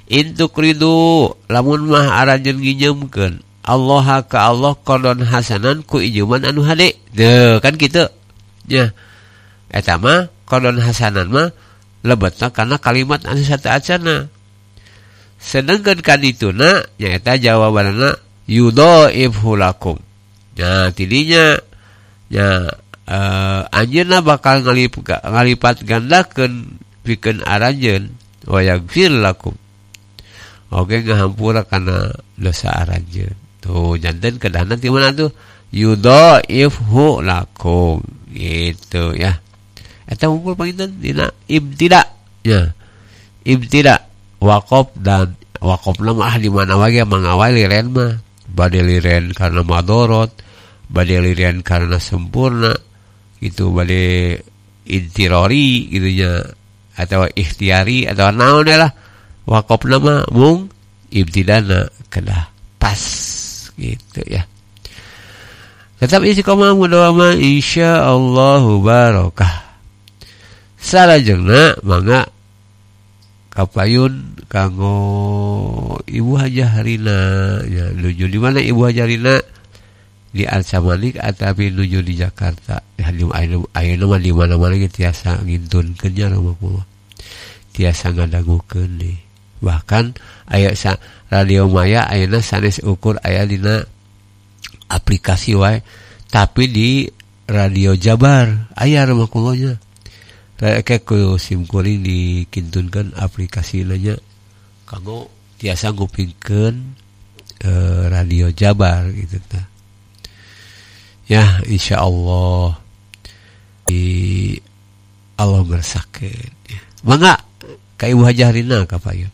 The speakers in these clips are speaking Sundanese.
intukridu lamun mah arajeun nginjemkeun Allah ka Allah qardon hasanan ku injuman anu hade. Deuh kan kitu nya. Eta mah qardon hasanan mah lebetna kana kalimat anu sateuacanna. Sedengkeun kan dituna nyaeta jawabanna yudhaifhu lakum. Nah tidinya nya anjeunna bakal ngalipat gandakeun pikeun aranjeun wa yaghfir lakum. Oke ngahampura kana dosa aranjeun. Tuh janten kedahna ti mana tuh yudhaifhu lakum gitu ya. Eta unggul panginten dina ibtida ya. Ibtida waqaf dan waqafna mah di mana wae mangawai liren mah bade liren karena madorot, bade liren karena sempurna gitu, bade intirori gitu nya atau ikhtiari atau naon lah waqafna mah mung ibtidana kedah pas gitu ya. Tetap istiqomah mudah mah insyaallah barokah. Salajengna mangga kapayun kanggo Ibu Hajah Harina ya, nuju di mana Ibu Hajah Harina di Arcamanik atapi nuju di Jakarta. Ayeuna mah di mana-mana ge tiasa ngintunkeun nya rumah kula. Tiasa ngadangukeun deui. Bahkan aya Radio Maya ayeuna sanes ukur aya dina aplikasi wae tapi di Radio Jabar aya rumah kula nya. Kayak ku SIM kuring dikintunkeun aplikasi nya kanggo tiasa ngupingkeun Radio Jabar gitu tah. Ya insyaallah di Allah ngersakeun ya. Mangga ka Ibu Hajah Rina kapayun.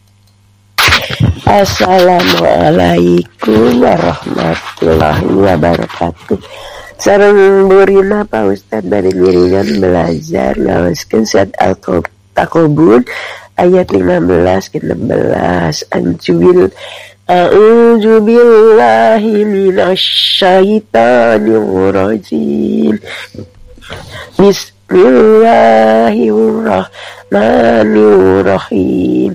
Assalamualaikum warahmatullahi wabarakatuh. Sareng burina Pak Ustaz bari ngiringan belajar ngaoskeun surat Al-Takabur ayat 15 ke 16. A'udzu billahi minasyaitonir rajim. Bismillahirrahmanirrahim.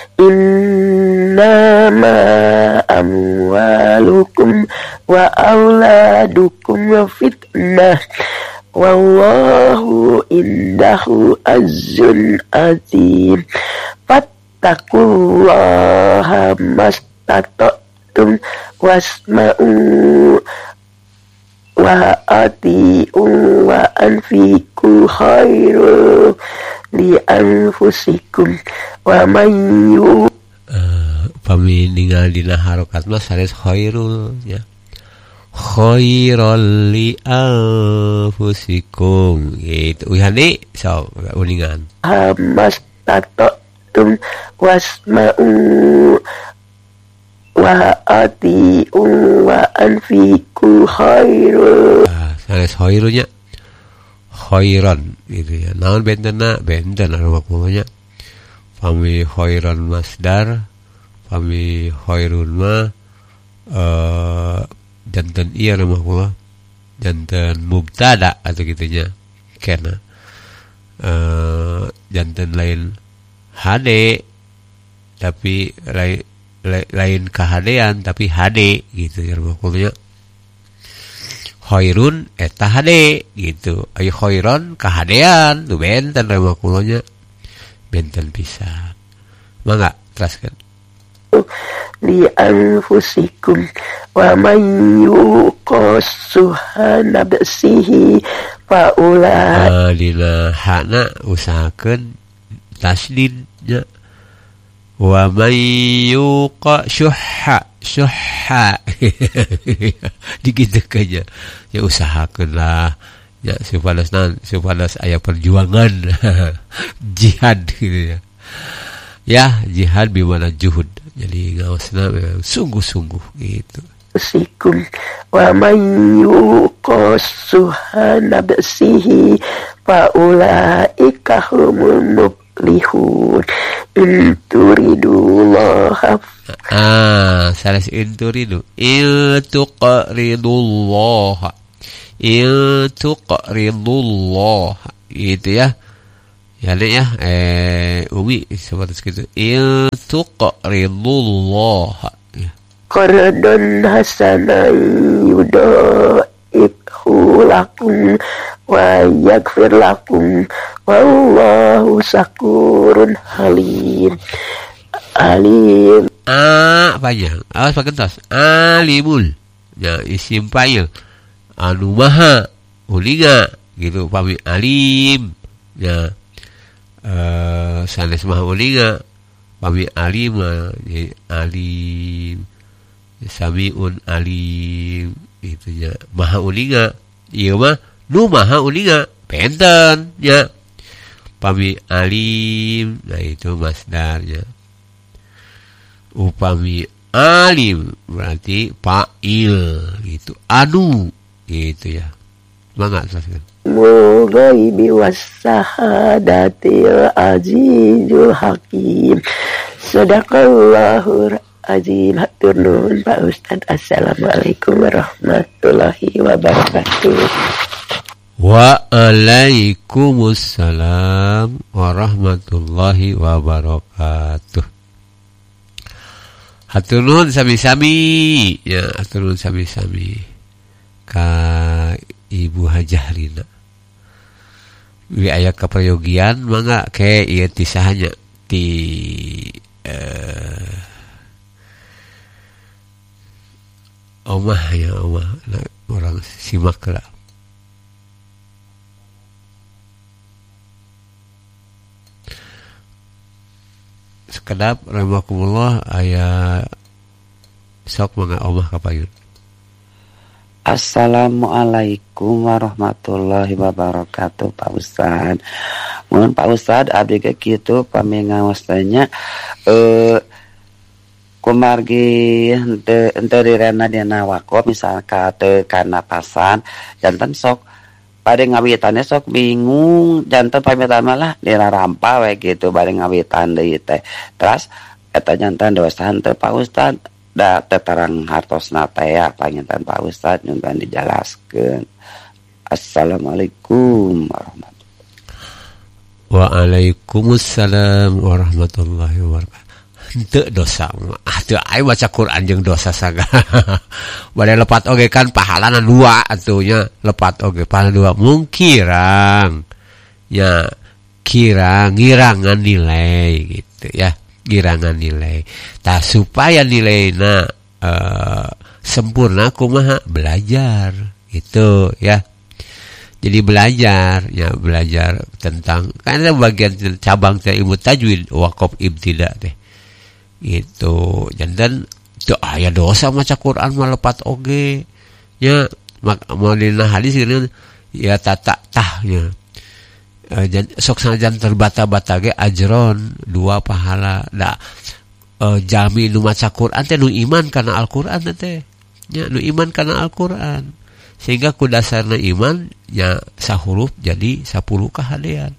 Innama amwalukum wa auladukum fitnah wallahu indahu azzun azim. Fattaqullaha mastata'tum wasma'u wa ati'u wa anfiqu khairu li anfusikum wa man upami ningali dina harokat mah sanes khairul ya. Khairul li anfusikum gitu. Uhani so uningan. Mastata'tum wasma'u wa ati'u wa anfiqu khairu. Sanes khairunya khairan gitu ya. Naon bentena benten anu maksudnya. Fami khairan masdar, fami khairun mah janten iya nama kula. Janten mubtada atau gitunya. Kana janten lain HD tapi lain kehadean tapi HD gitu ya maksudnya. Khairun eta HD gitu. Ayo khairon kehadean tu benten nama kulanya benten pisan. Mangga teraskeun. Li anfusikum wa may yuqassuha nafsihi fa ulai dina hana usahakeun tasdidnya wa may yuqassuha digitukeun ya usahakeunlah ya supados aya perjuangan jihad gitu ya. Ya jihad bimana juhud. Jadi ngaosna sungguh-sungguh gitu. Sikum wa may yuqassuha nafsihi fa ulaika humul muflihun. Inturidullah. Salah inturidu. Iltuqridullah. Iltuqridullah. Gitu ya. Ya Nek ya, Umi seperti itu. Tuqridullah. Ya. Qardan hasanan yudha'ifhu lakum wa yaghfir lakum wallahu syakurun halim. Panjang. Awas pakai tos. Alimul. Ya, isim fa'il. Anu maha ulinga gitu pami alim. Ya. Sanes maha ulinga pami alim jadi alim samiun alim itu nya maha ulinga ieu mah nu maha ulinga penten nya pami alim nah itu masdarnya upami alim berarti fa'il gitu anu gitu ya mangga teruskan Mughaibi wassahadatil azizul hakim. Sadaqallahul azim. Hatur nuhun Pak Ustaz. Assalamualaikum warahmatullahi wabarakatuh. Waalaikumsalam warahmatullahi wabarakatuh. Hatur nuhun sami-sami ya, hatur nuhun sami-sami ka Ibu Hajah Rina. Wi aya kaprayogian mangga ke ieu tisahnya ti omah ya omah nah, orang simak lah. Sekedap rahimakumullah aya sok mangga omah kapayun. Assalamualaikum warahmatullahi wabarakatuh Pak Ustad. Mun Pak Ustad abdi ge kitu pami ngawastanya kumargi henteu direna dina waqaf misalkan teu kana pasan janten sok bade ngawitannya sok bingung janten pamitan malah dina rampa we gitu bade ngawitan deui teh. Terus eta janten dosa henteu Pak Ustad da teterang hartosna teh panginten Pak Ustad nyugan dijelaskeun. Assalamualaikum warahmatullahi wabarakatuh. Waalaikumsalam warahmatullahi wabarakatuh. Henteu dosa mah teu aya maca Quran jeung dosa saga. Bade lepat oge kan pahalana 2 atuh nya lepat oge pahala 2 mungkirang. Ya kirang ngirangan nilai gitu ya. Girangan nilai. Tah supaya nilainya sempurna kumaha belajar gitu ya. Jadi belajar ya belajar tentang kan ada bagian cabang ilmu tajwid waqaf ibtida teh. Gitu. Janten teu aya dosa maca Quran mah lepat oge. Ya modelna hadis ini ya tah-tahnya. Sok sanajan terbata-bata ge ajron 2 pahala da jami nu maca Quran teh nu iman kana Al-Qur'an teh nya nu iman kana Al-Qur'an sehingga ku dasarna iman nya sahuruf jadi 10 kahadean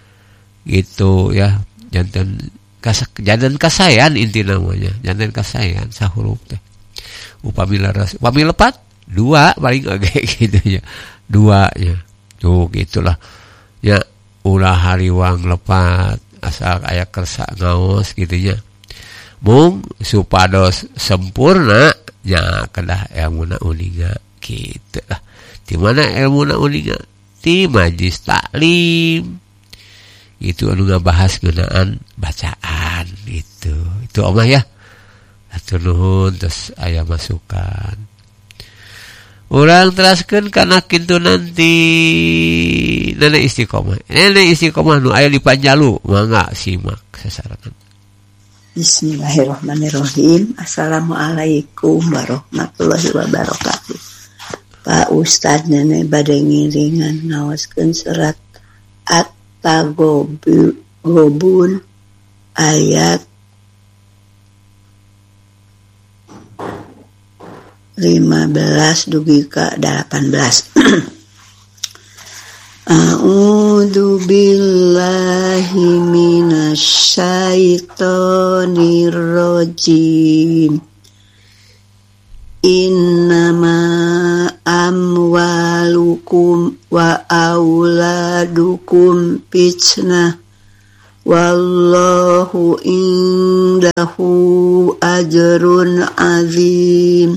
gitu ya janten kasayan intina namanya janten kasayan sahuruf teh upami lepat 2 paling oge gitu ya 2 ya tuh gitulah ya ulah hariwang lepat asal aya kersa ngaos gitu nya mung supados sempurna nya kedah ilmuna uninga kitu lah di mana ilmuna uninga ti majlis taklim itu anu ngabahas ngeunaan bacaan itu omah ya atur nuhun terus aya masukan urang teraskeun kana kitu nanti nenek istiqomah nu aya di Panjalu mangga simak sasarangan. Bismillahirrahmanirrahim. Assalamualaikum warahmatullahi wabarakatuh. Pak Ustad nenek bade ngiringan ngaoskeun surat At-Taghabun ayat 15 dugi ka 18. A'udzu billahi minasyaitonir rajim. Innama amwalukum wa auladukum fitnah wallahu indahu ajrun azim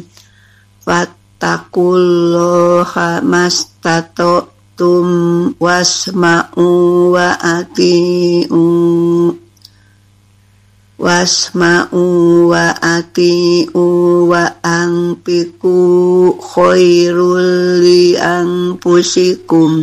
fattaqullaha mastata'tum wasma'u wa ati'u wa anfiqu khairul li anfusikum.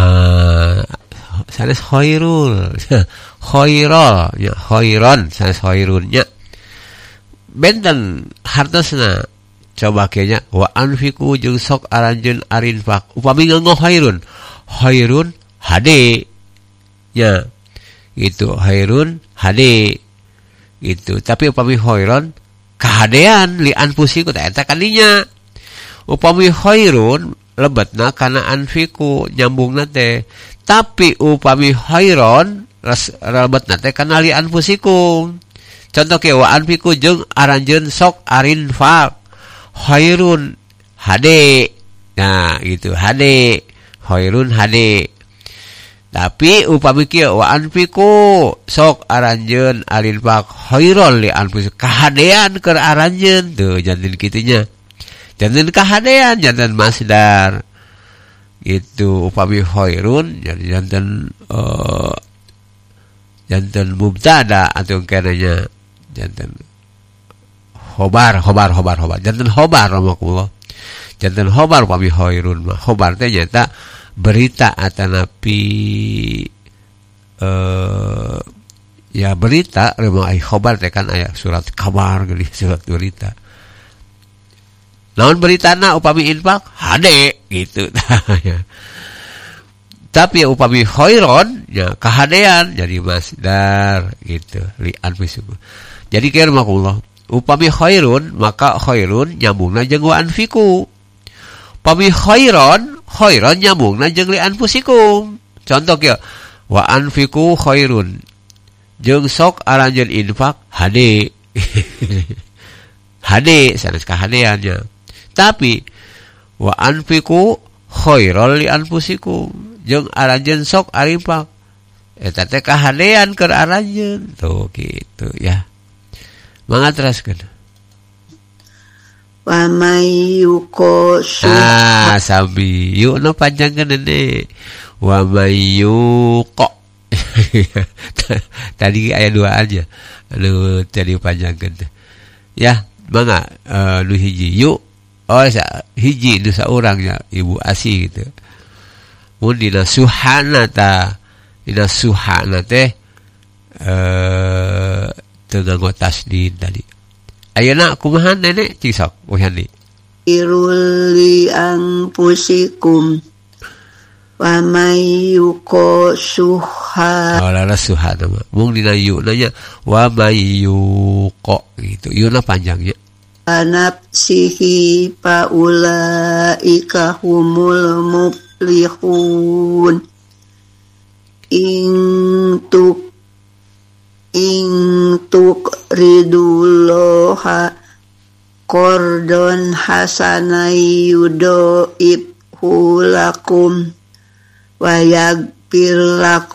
Sanes khairul khairal ya khairan sanes khairunnya benten hartosna coba kayaknya wa anfiqu jeung sok aranjeun arinfak upami nganggo khairun hade nya gitu khairun hade gitu tapi upami khairon kahadean li anfusiku eta kadinya upami khairun lebetna kana anfiku nyambungna teh tapi upami khairon lebetna teh kana li anfusiku contoh ke wa anfiku jeung aranjeun sok arinfak khairun hade nah gitu hade khairun hade tapi upami kieu wa anfiku sok aranjeun arinfak khairul li anfusikum kahadean keur aranjeun teu janten kitu nya janten kahadean janten masdar gitu upami khairun jadi janten mubtada atau kenanya janten khobar janten khobar rahmatullah janten khobar upami khairun mah khobar teh nyata berita atanapi ya berita memang ai khobar teh kan aya surat kabar geuning surat berita naon beritana upami infak hade gitu ya tapi upami khairon ya kahadean jadi masdar gitu li anfusikum jadi kira makullah upami khairun maka khairun nyambungna jeung wa anfiku upami khairon nyambungna jeung li anfusikum contoh kieu wa anfiku khairun jeung sok aranjeun infak hade hade sanes kahadeannya tapi wa anfiku khairal li anfusikum jeung aranjeun sok arinfak eta teh kahadean keur aranjeun tuh gitu ya mangga teraskeun wa may yuqashu sabi yuk no panjangkeun deui wa may yuqa tadi aya dua aja lu tadi panjangkeun ya mangga nu hiji yuk hiji nu saurang ya ibu asi gitu mun dina suhana teh teu nganggo tasdid tadi ayeuna kumaha nenek cing sok Wahandi iruli anfusikum wa may yuqasuha la suha nama mung dina yu nanya wa may yuqa gitu yuna panjangnya nafsihi faulaika humul muflihun intuk ridullaha qardon hasanay yudoib hulakum wa yaghfir lakum